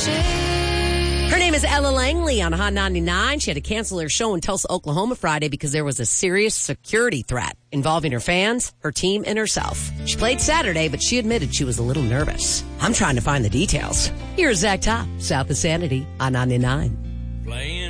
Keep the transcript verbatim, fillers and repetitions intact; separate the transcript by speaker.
Speaker 1: Her name is Ella Langley on Hot ninety-nine. She had to cancel her show in Tulsa, Oklahoma Friday because there was a serious security threat involving her fans, her team, and herself. She played Saturday, but she admitted she was a little nervous. I'm trying to find the details. Here's Zach Top, South of Sanity on ninety-nine.
Speaker 2: Playing